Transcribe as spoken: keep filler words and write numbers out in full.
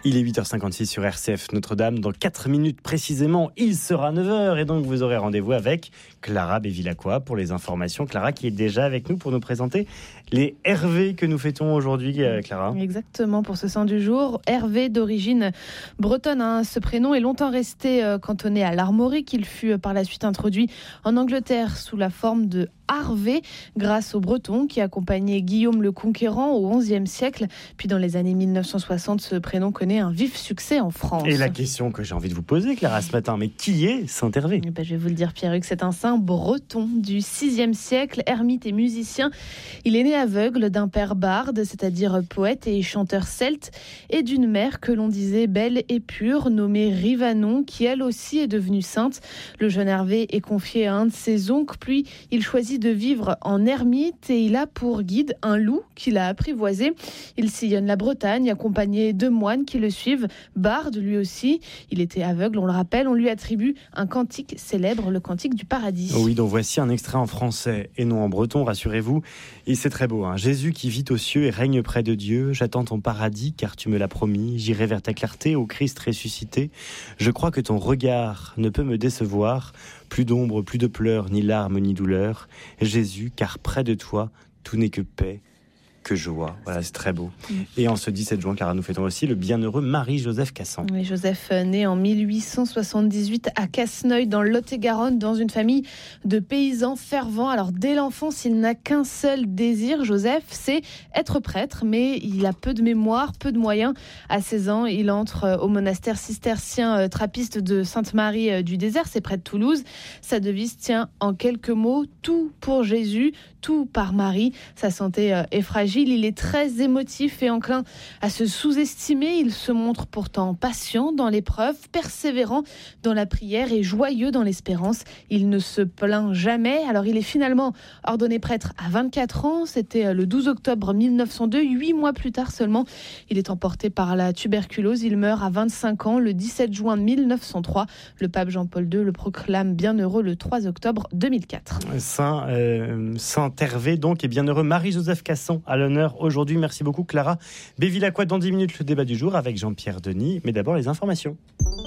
Il est huit heures cinquante-six sur R C F Notre-Dame. Dans quatre minutes précisément, il sera neuf heures. Et donc, vous aurez rendez-vous avec Clara Bevilacqua pour les informations. Clara qui est déjà avec nous pour nous présenter les Hervé que nous fêtons aujourd'hui, Clara. Exactement, pour ce saint du jour. Hervé, d'origine bretonne. Hein. Ce prénom est longtemps resté euh, cantonné à l'armorique. Il fut euh, par la suite introduit en Angleterre sous la forme de Harvé, grâce aux Bretons qui accompagnaient Guillaume le Conquérant au onzième siècle. Puis dans les années mille neuf cent soixante, ce prénom connaît un vif succès en France. Et la question que j'ai envie de vous poser, Clara, ce matin, mais qui est saint Hervé ? Eh ben, je vais vous le dire, Pierruc, c'est un saint breton du sixième siècle, ermite et musicien. Il est né aveugle d'un père barde, c'est-à-dire poète et chanteur celte, et d'une mère que l'on disait belle et pure, nommée Rivanon, qui elle aussi est devenue sainte. Le jeune Hervé est confié à un de ses oncles, puis il choisit de vivre en ermite et il a pour guide un loup qu'il a apprivoisé. Il sillonne la Bretagne accompagné de moines qui le suivent. Barde lui aussi, il était aveugle, on le rappelle, on lui attribue un cantique célèbre, le cantique du paradis. Oui, donc voici un extrait en français et non en breton, rassurez-vous. Et c'est très beau, hein. Jésus qui vit aux cieux et règne près de Dieu, j'attends ton paradis car tu me l'as promis, j'irai vers ta clarté, ô Christ ressuscité. Je crois que ton regard ne peut me décevoir, plus d'ombre, plus de pleurs, ni larmes, ni douleurs. Jésus, car près de toi, tout n'est que paix, que joie. Voilà, c'est très beau. Mmh. Et en ce dix-sept juin, Clara, nous fêtons aussi le bienheureux Marie-Joseph Cassan. Oui, Joseph, né en mille huit cent soixante-dix-huit à Casseneuil, dans le Lot-et-Garonne, dans une famille de paysans fervents. Alors, dès l'enfance, il n'a qu'un seul désir, Joseph, c'est être prêtre, mais il a peu de mémoire, peu de moyens. À seize ans, il entre au monastère cistercien trappiste de Sainte-Marie du Désert, c'est près de Toulouse. Sa devise tient en quelques mots, tout pour Jésus, tout par Marie. Sa santé est fragile. Il est très émotif et enclin à se sous-estimer. Il se montre pourtant patient dans l'épreuve, persévérant dans la prière et joyeux dans l'espérance. Il ne se plaint jamais. Alors il est finalement ordonné prêtre à vingt-quatre ans. C'était le douze octobre mille neuf cent deux. Huit mois plus tard seulement, il est emporté par la tuberculose. Il meurt à vingt-cinq ans le dix-sept juin mille neuf cent trois. Le pape Jean-Paul deux le proclame bienheureux le trois octobre deux mille quatre. Saint, euh, Saint Hervé donc et bienheureux Marie-Joseph Cassan à l'honneur aujourd'hui. Merci beaucoup Clara Bevilacqua. Dans dix minutes, le débat du jour avec Jean-Pierre Denis. Mais d'abord, les informations.